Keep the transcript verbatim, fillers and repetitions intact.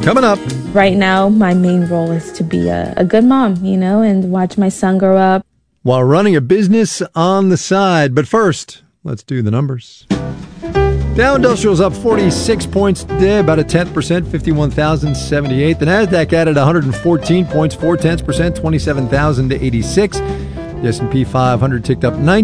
Coming up. Right now, my main role is to be a, a good mom, you know, and watch my son grow up. While running a business on the side. But first, let's do the numbers. Dow Industrial's up forty-six points today, about a tenth percent, fifty-one thousand seventy-eight. The Nasdaq added one hundred fourteen points, four tenths percent, twenty-seven thousand eighty-six. The S and P five hundred ticked up nineteen.